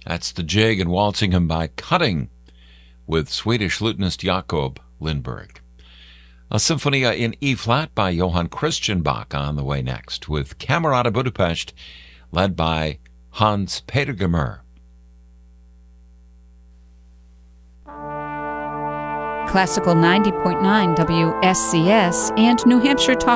That's the Jig and Walsingham by Cutting with Swedish lutenist Jakob Lindberg. A Symphonia in E-flat by Johann Christian Bach on the way next, with Camerata Budapest led by Hans Peter Gemmer. Classical 90.9 WSCS and New Hampshire Talk